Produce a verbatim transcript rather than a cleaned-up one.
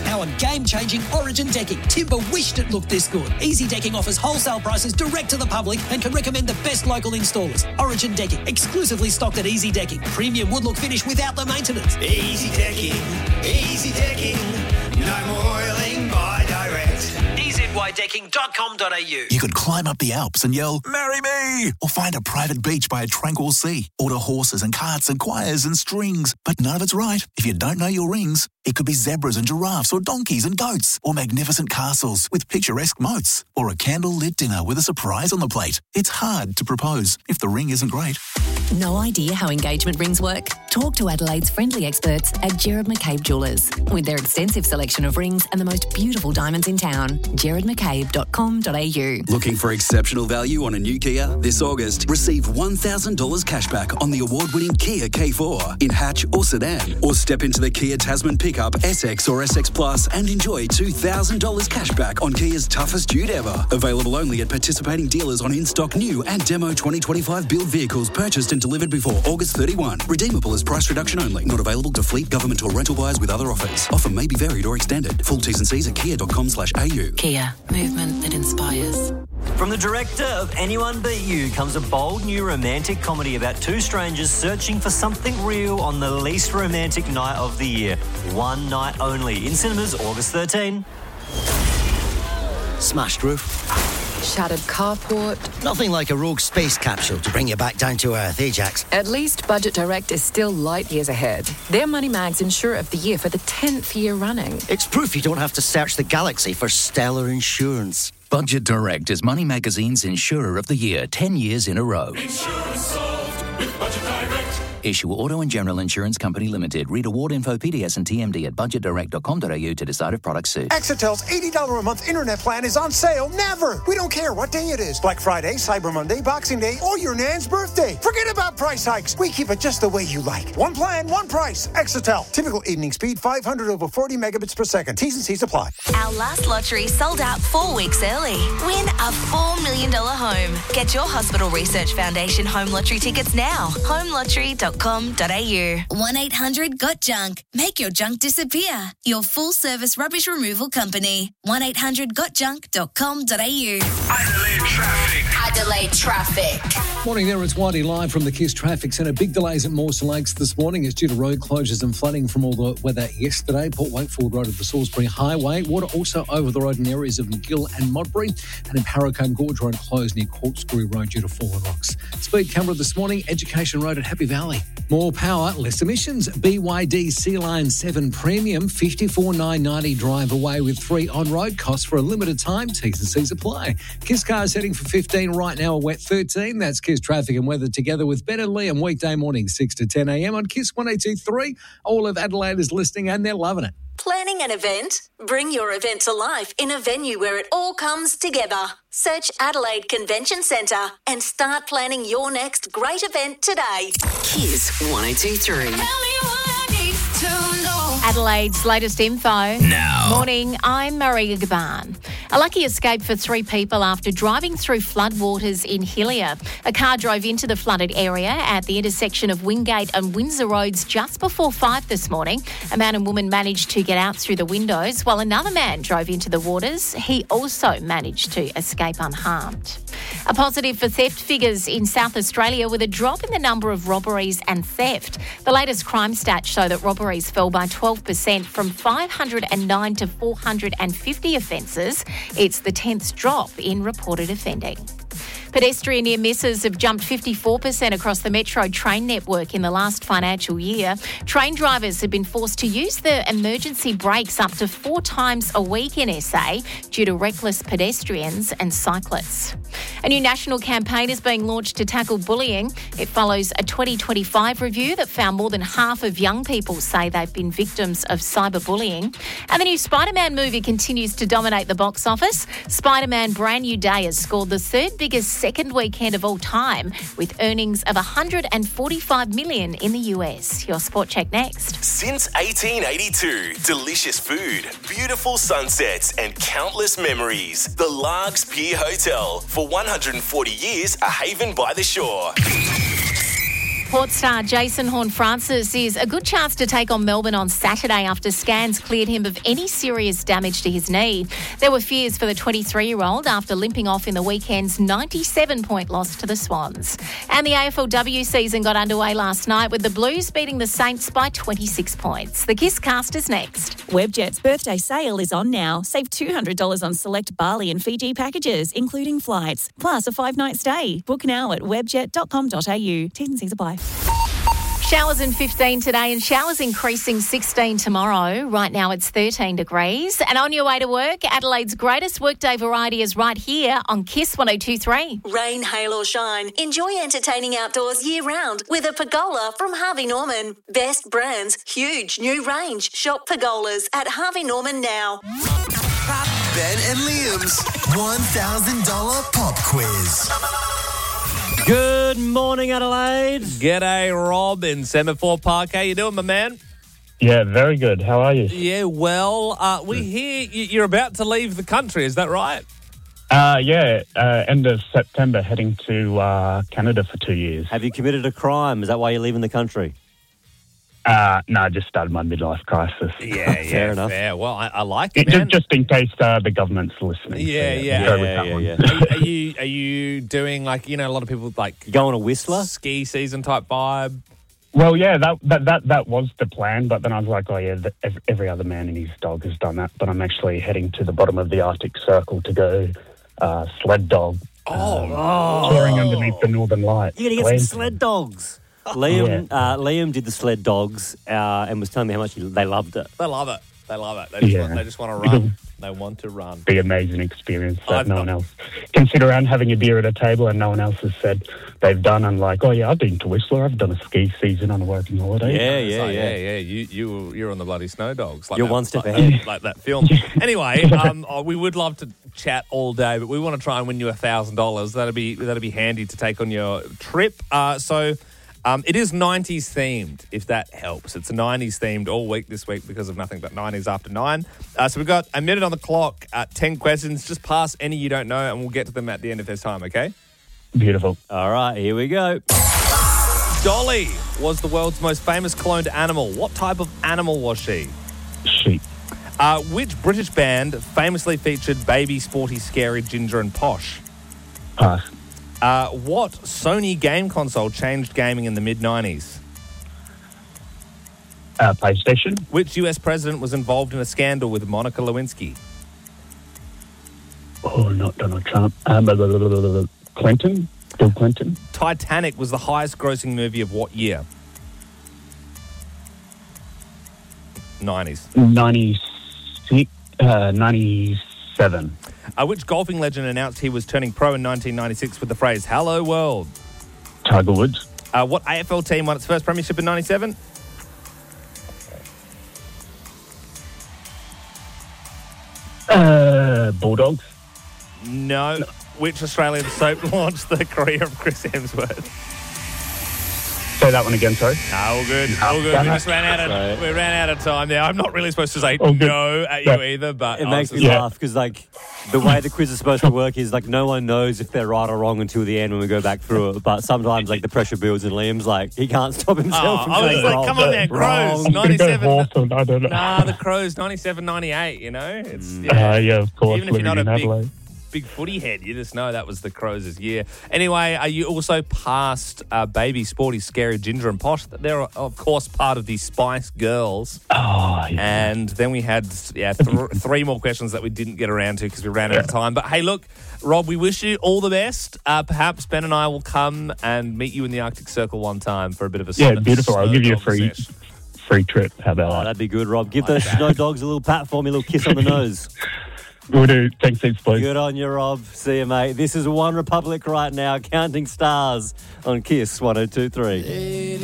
high-powered, game-changing Origin decking. Timber wished it looked this good. Easy Decking offers wholesale prices direct to the public and can recommend the best local installers. Origin Decking, exclusively stocked at Easy Decking. Premium wood look finish without the maintenance. Easy Decking, Easy Decking, no more oiling by direct. e z y decking dot com dot a u. You could climb up the Alps and yell, "Marry me!" Or find a private beach by a tranquil sea. Order horses and carts and choirs and strings. But none of it's right if you don't know your rings. It could be zebras and giraffes or donkeys and goats or magnificent castles with picturesque moats or a candle-lit dinner with a surprise on the plate. It's hard to propose if the ring isn't great. No idea how engagement rings work? Talk to Adelaide's friendly experts at Gerard McCabe Jewellers. With their extensive selection of rings and the most beautiful diamonds in town. gerard mccabe dot com dot a u. Looking for exceptional value on a new Kia? This August, receive one thousand dollars cashback on the award-winning Kia K four in hatch or sedan. Or step into the Kia Tasman pickup S X or S X Plus and enjoy two thousand dollars cashback on Kia's toughest dude ever. Available only at participating dealers on in-stock new and demo twenty twenty-five build vehicles purchased and delivered before August thirty-first. Redeemable as price reduction only. Not available to fleet, government or rental buyers with other offers. Offer may be varied or extended. Full T's and C's at kia dot com slash a u. Kia, movement that inspires. From the director of Anyone But You comes a bold new romantic comedy about two strangers searching for something real on the least romantic night of the year. One night only. In cinemas August thirteenth. Smashed roof. Shattered carport. Nothing like a rogue space capsule to bring you back down to earth, eh, Jax? At least Budget Direct is still light years ahead. They're Money Mag's Insurer of the Year for the tenth year running. It's proof you don't have to search the galaxy for stellar insurance. Budget Direct is Money Magazine's Insurer of the Year, ten years in a row. Insurance solved with Budget Direct. Issue Auto and General Insurance Company Limited. Read award info, P D S and T M D at budget direct dot com dot a u to decide if products suit. Exitel's eighty dollars a month internet plan is on sale never. We don't care what day it is. Black Friday, Cyber Monday, Boxing Day, or your nan's birthday. Forget about price hikes. We keep it just the way you like. One plan, one price. Exitel. Typical evening speed, five hundred over forty megabits per second. T's and C's apply. Our last lottery sold out four weeks early. Win a four million dollars home. Get your Hospital Research Foundation home lottery tickets now. home lottery dot com dot a u. one eight hundred got junk. Make your junk disappear. Your full-service rubbish removal company. one eight hundred got junk dot com dot a u. Adelaide traffic. Adelaide traffic. Morning there, it's Whitey live from the KISS Traffic Centre. Big delays at Mawson Lakes this morning is due to road closures and flooding from all the weather yesterday. Port Wakefield Road at the Salisbury Highway. Water also over the road in areas of McGill and Modbury. And in Parracombe Gorge Road closed near Corkscrew Road due to fallen rocks. Speed camera this morning, Education Road at Happy Valley. More power, less emissions. B Y D Sea Line seven Premium, fifty-four thousand nine hundred ninety drive away with three on-road costs for a limited time. T's and C's apply. KISS cars heading for fifteen right now, a wet thirteen. That's KISS traffic and weather together with Ben and Liam weekday morning six to ten a m on KISS one eighty-two point three. All of Adelaide is listening and they're loving it. Planning an event? Bring your event to life in a venue where it all comes together. Search Adelaide Convention Centre and start planning your next great event today. KISS one oh two point three. Adelaide's latest info. Now. Morning, I'm Maria Gaban. A lucky escape for three people after driving through floodwaters in Hillier. A car drove into the flooded area at the intersection of Wingate and Windsor Roads just before five this morning. A man and woman managed to get out through the windows while another man drove into the waters. He also managed to escape unharmed. A positive for theft figures in South Australia with a drop in the number of robberies and theft. The latest crime stats show that robberies fell by twelve percent from five hundred nine to four hundred fifty offences. It's the tenth drop in reported offending. Pedestrian near misses have jumped fifty-four percent across the Metro train network in the last financial year. Train drivers have been forced to use the emergency brakes up to four times a week in S A due to reckless pedestrians and cyclists. A new national campaign is being launched to tackle bullying. It follows a twenty twenty-five review that found more than half of young people say they've been victims of cyberbullying. And the new Spider-Man movie continues to dominate the box office. Spider-Man Brand New Day has scored the third biggest second weekend of all time with earnings of one hundred forty-five million dollars in the U S. Your Sport Check next. Since eighteen eighty-two, delicious food, beautiful sunsets and countless memories. The Largs Pier Hotel. For one hundred forty years, a haven by the shore. Port star Jason Horne-Francis is a good chance to take on Melbourne on Saturday after scans cleared him of any serious damage to his knee. There were fears for the twenty-three-year-old after limping off in the weekend's ninety-seven point loss to the Swans. And the A F L W season got underway last night with the Blues beating the Saints by twenty-six points. The Kiss Cast is next. Webjet's birthday sale is on now. Save two hundred dollars on select Bali and Fiji packages, including flights, plus a five-night stay. Book now at webjet dot com dot a u. T's and C's apply. Showers in fifteen today and showers increasing sixteen tomorrow. Right now it's thirteen degrees. And on your way to work, Adelaide's greatest workday variety is right here on Kiss one oh two three. Rain, hail or shine, enjoy entertaining outdoors year-round with a pergola from Harvey Norman. Best brands, huge new range. Shop pergolas at Harvey Norman now. Ben and Liam's one thousand dollars pop quiz. Good morning, Adelaide. G'day, Rob in Semaphore Park. How you doing, my man? Yeah, very good. How are you? Yeah, well, uh, we hear you- you're about to leave the country. Is that right? Uh, yeah, uh, end of September, heading to uh, Canada for two years. Have you committed a crime? Is that why you're leaving the country? Uh, no, I just started my midlife crisis. Yeah, yeah, Fair enough. Fair. Well, I, I like it, It- man. just, just in case uh, the government's listening. Yeah, So, yeah, go with yeah, that yeah, one. yeah. Are, you- are you are you doing like you know a lot of people like going to Whistler ski season type vibe? Well, yeah, that, that that that was the plan, but then I was like, oh yeah, the, ev- every other man and his dog has done that. But I'm actually heading to the bottom of the Arctic Circle to go uh, sled dog. Oh, um, touring underneath the Northern Lights. You're going to get some Glamping. sled dogs. Liam, uh, Liam did the sled dogs uh, and was telling me how much he, they loved it. They love it. They love it. They just, Yeah. want, they just want to run. They want to run. Be amazing experience that I've no not- one else can sit around having a beer at a table and no one else has said they've done. And like, oh yeah, I've been to Whistler. I've done a ski season on a working holiday. It's like, yeah, yeah. You you you're on the bloody snow dogs. Like You're that, one step like, ahead. like that film. Anyway, um, oh, we would love to chat all day, but we want to try and win you a thousand dollars. That'd be that'd be handy to take on your trip. Uh, so. Um, it is nineties themed, if that helps. It's a nineties themed all week this week because of nothing but nineties after nine. Uh, so we've got a minute on the clock, uh, ten questions. Just pass any you don't know, and we'll get to them at the end if there's time, okay? Beautiful. All right, here we go. Dolly was the world's most famous cloned animal. What type of animal was she? Sheep. Uh, which British band famously featured Baby, Sporty, Scary, Ginger and Posh? Pass. Uh, what Sony game console changed gaming in the mid nineties? Uh, PlayStation. Which U S president was involved in a scandal with Monica Lewinsky? Oh, not Donald Trump. Um, blah, blah, blah, blah, blah, Clinton. Bill Clinton. Titanic was the highest grossing movie of what year? nineties. ninety-six, uh, ninety-seven. Uh, which golfing legend announced he was turning pro in nineteen ninety-six with the phrase, "Hello World"? Tiger Woods. Uh, what A F L team won its first premiership in ninety-seven? Uh, Bulldogs. No. no. Which Australian soap launched the career of Chris Hemsworth? Say that one again, sorry. No, all good. All good. We just ran out of we ran out of time there. I'm not really supposed to say All good. no at you Yeah. either, but It I makes was me just- laugh because, like, the way the quiz is supposed to work is, like, no one knows if they're right or wrong until the end when we go back through it. But sometimes, like, the pressure builds and Liam's like, he can't stop himself Oh, from I was saying like, wrong. come on, man, Crows, Wrong. ninety-seven. Hawthorn, I don't know. Nah, the Crows, ninety-seven, ninety-eight, you know? It's, Uh, yeah, of course. Even if you're not a living in big, Adelaide. big footy head, you just know that was the Crows' year. Anyway, uh, you also passed uh, Baby, Sporty, Scary, Ginger and Posh. They're, of course, part of the Spice Girls. Oh, yeah. And then we had yeah th- three more questions that we didn't get around to because we ran out of time. But hey, look, Rob, we wish you all the best. Uh, perhaps Ben and I will come and meet you in the Arctic Circle one time for a bit of a Yeah, snow- beautiful. I'll snow give you a dog free sesh. free trip. How about Oh, that? that'd be good, Rob. Give those snow dogs a little pat for me, a little kiss on the nose. We'll do. Thanks, heaps, please. Good on you, Rob. See you, mate. This is One Republic right now, counting stars on Kiss one oh two three.